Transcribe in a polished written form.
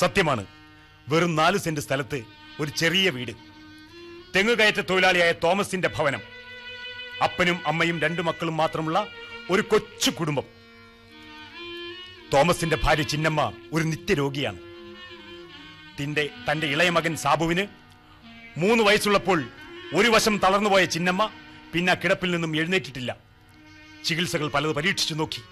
സത്യമാണ്. വെറും 4 സെന്റ് സ്ഥലത്ത് ഒരു ചെറിയ വീട്. തെങ്ങുകയറ്റ തൊഴിലാളിയായ തോമസിന്റെ ഭവനം. അപ്പനും അമ്മയും 2 മക്കളും മാത്രമുള്ള ഒരു കൊച്ചു കുടുംബം. തോമസിന്റെ ഭാര്യ ചിന്നമ്മ ഒരു നിത്യരോഗിയാണ്. തന്റെ ഇളയ മകൻ സാബുവിന് 3 വയസ്സുള്ളപ്പോൾ ഒരു വശം തളർന്നുപോയ ചിന്നമ്മ പിന്നെ കിടപ്പിൽ നിന്നും എഴുന്നേറ്റിട്ടില്ല. ചികിത്സകൾ പലത് പരീക്ഷിച്ചു നോക്കി.